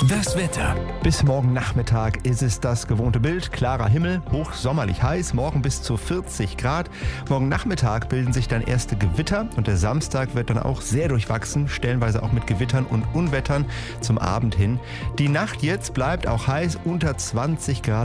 Das Wetter. Bis morgen Nachmittag ist es das gewohnte Bild. Klarer Himmel, hochsommerlich heiß, morgen bis zu 40 Grad. Morgen Nachmittag bilden sich dann erste Gewitter und der Samstag wird dann auch sehr durchwachsen, stellenweise auch mit Gewittern und Unwettern zum Abend hin. Die Nacht jetzt bleibt auch heiß, unter 20 Grad.